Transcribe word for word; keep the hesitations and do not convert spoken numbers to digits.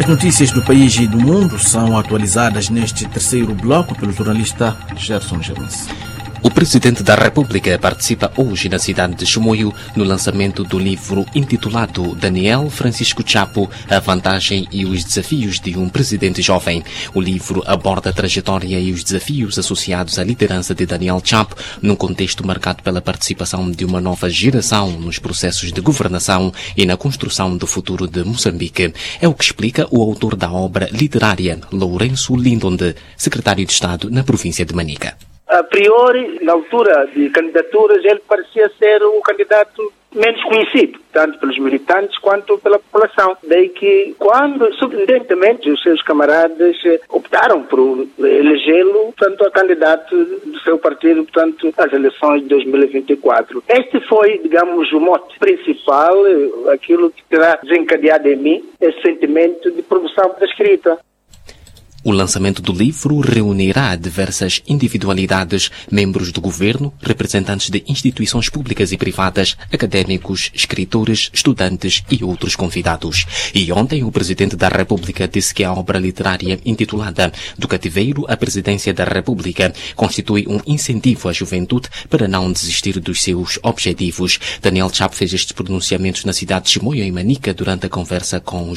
notícias do país e do mundo são atualizadas neste terceiro bloco pelo jornalista Gerson James. O Presidente da República participa hoje na cidade de Chimoio no lançamento do livro intitulado Daniel Francisco Chapo, a vantagem e os desafios de um presidente jovem. O livro aborda a trajetória e os desafios associados à liderança de Daniel Chapo num contexto marcado pela participação de uma nova geração nos processos de governação e na construção do futuro de Moçambique. É o que explica o autor da obra literária, Lourenço Lindonde, secretário de Estado na província de Manica. A priori, na altura de candidaturas, ele parecia ser um candidato menos conhecido, tanto pelos militantes quanto pela população. Daí que, quando, surpreendentemente, os seus camaradas optaram por elegê-lo, portanto, a candidato do seu partido, portanto, às eleições de dois mil e vinte e quatro. Este foi, digamos, o mote principal, aquilo que terá desencadeado em mim esse sentimento de produção da escrita. O lançamento do livro reunirá diversas individualidades, membros do governo, representantes de instituições públicas e privadas, académicos, escritores, estudantes e outros convidados. E ontem o Presidente da República disse que a obra literária intitulada Do Cativeiro à Presidência da República constitui um incentivo à juventude para não desistir dos seus objetivos. Daniel Chapo fez estes pronunciamentos na cidade de Chimoio, em Manica, durante a conversa com